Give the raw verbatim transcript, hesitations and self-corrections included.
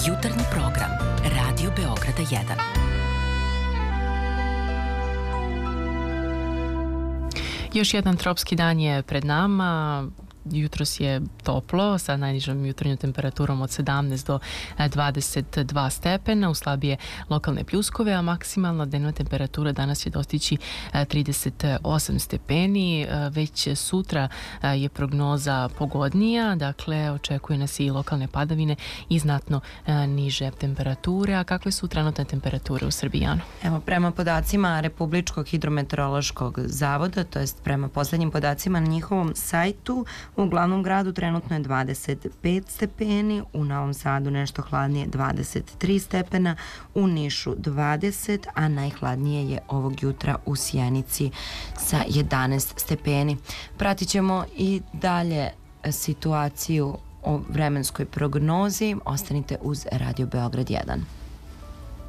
Jutarnji program Radio Beograda jedan. Još jedan tropski dan je pred nama. Jutros je toplo sa najnižom jutarnjom temperaturom od sedamnaest do dvadeset dva stepena, uz slabije lokalne pljuskove, a maksimalna dnevna temperatura danas će dostići trideset osam stepeni. Već sutra je prognoza pogodnija, dakle očekuje nas i lokalne padavine i znatno niže temperature. A kakve su trenutne temperature u Srbiji, Ano? Evo, prema podacima Republičkog hidrometeorološkog zavoda, to jest prema poslednjim podacima na njihovom sajtu, u glavnom gradu trenutno je dvadeset pet stepeni, u Novom Sadu nešto hladnije dvadeset tri stepena, u Nišu dvadeset, a najhladnije je ovog jutra u Sjenici sa jedanaest stepeni. Pratit ćemo i dalje situaciju o vremenskoj prognozi. Ostanite uz Radio Beograd jedan.